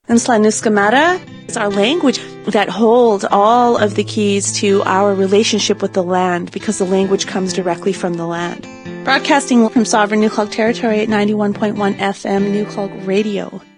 And Slaniskamata is our language that holds all of the keys to our relationship with the land, because the language comes directly from the land. Broadcasting from Sovereign Nuklog Territory at 91.1 FM Nuklog Radio.